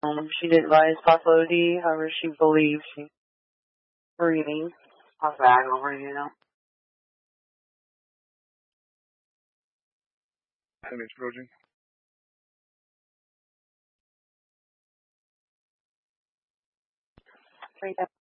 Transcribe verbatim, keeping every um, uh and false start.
Um, she didn't rise Buffalo D, however she believes she's breathing. I'll bag over, you know. Heavy approaching. Right up.